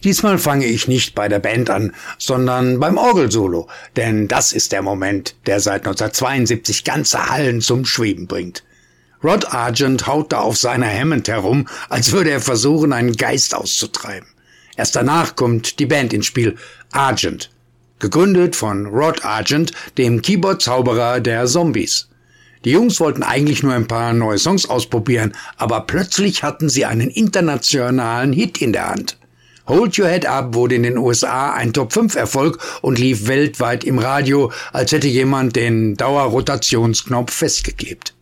Diesmal fange ich nicht bei der Band an, sondern beim Orgelsolo, denn das ist der Moment, der seit 1972 ganze Hallen zum Schweben bringt. Rod Argent haut da auf seiner Hammond herum, als würde er versuchen, einen Geist auszutreiben. Erst danach kommt die Band ins Spiel, Argent, gegründet von Rod Argent, dem Keyboard-Zauberer der Zombies. Die Jungs wollten eigentlich nur ein paar neue Songs ausprobieren, aber plötzlich hatten sie einen internationalen Hit in der Hand. Hold Your Head Up wurde in den USA ein Top-5-Erfolg und lief weltweit im Radio, als hätte jemand den Dauerrotationsknopf festgeklebt.